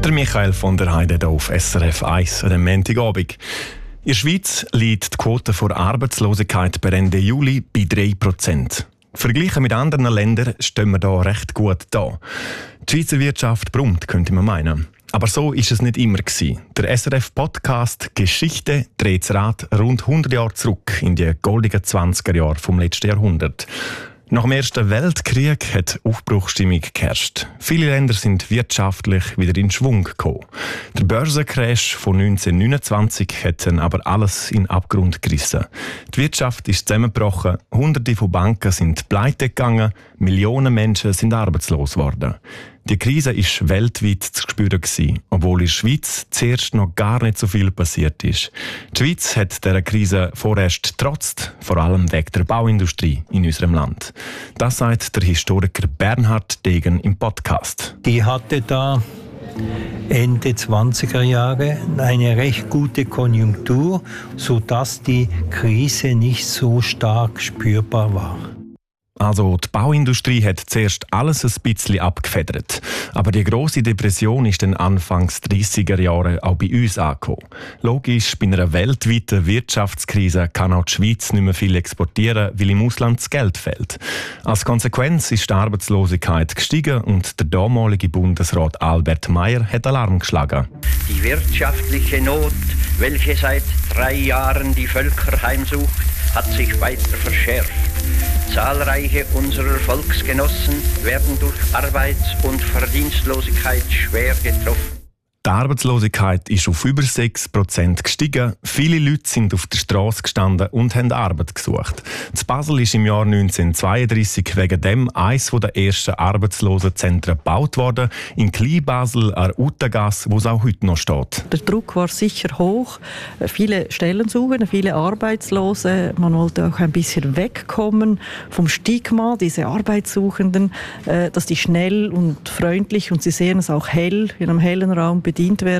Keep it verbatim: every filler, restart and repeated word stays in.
Der Michael von der Heide hier auf S R F eins an dem Montagabend. In der Schweiz liegt die Quote vor Arbeitslosigkeit per Ende Juli bei drei Prozent. Verglichen mit anderen Ländern stehen wir da recht gut da. Die Schweizer Wirtschaft brummt, könnte man meinen. Aber so ist es nicht immer gewesen. Der S R F-Podcast «Geschichte» dreht das Rad rund hundert Jahre zurück in die goldenen zwanziger Jahre vom letzten Jahrhundert. Nach dem Ersten Weltkrieg hat Aufbruchsstimmung geherrscht. Viele Länder sind wirtschaftlich wieder in Schwung gekommen. Der Börsencrash von neunzehnhundertneunundzwanzig hat dann aber alles in den Abgrund gerissen. Die Wirtschaft ist zusammengebrochen, Hunderte von Banken sind pleite gegangen, Millionen Menschen sind arbeitslos geworden. Die Krise war weltweit zu spüren, obwohl in der Schweiz zuerst noch gar nicht so viel passiert ist. Die Schweiz hat dieser Krise vorerst getrotzt, vor allem wegen der Bauindustrie in unserem Land. Das sagt der Historiker Bernhard Degen im Podcast. Die hatte da Ende zwanziger Jahre eine recht gute Konjunktur, sodass die Krise nicht so stark spürbar war. Also die Bauindustrie hat zuerst alles ein bisschen abgefedert. Aber die grosse Depression ist dann Anfangs dreissiger Jahre auch bei uns angekommen. Logisch, bei einer weltweiten Wirtschaftskrise kann auch die Schweiz nicht mehr viel exportieren, weil im Ausland das Geld fehlt. Als Konsequenz ist die Arbeitslosigkeit gestiegen und der damalige Bundesrat Albert Meyer hat Alarm geschlagen. Die wirtschaftliche Not, welche seit drei Jahren die Völker heimsucht, hat sich weiter verschärft. Zahlreiche unserer Volksgenossen werden durch Arbeits- und Verdienstlosigkeit schwer getroffen. Die Arbeitslosigkeit ist auf über sechs Prozent gestiegen. Viele Leute sind auf der Straße gestanden und haben Arbeit gesucht. In Basel ist im Jahr neunzehnhundertzweiunddreissig wegen dem eines der ersten Arbeitslosenzentren gebaut worden, in Kleinbasel an der Utagasse, wo es auch heute noch steht. Der Druck war sicher hoch. Viele Stellen suchen, viele Arbeitslose. Man wollte auch ein bisschen wegkommen vom Stigma, diese Arbeitssuchenden, dass die schnell und freundlich, und Sie sehen es auch hell, in einem hellen Raum bedient werden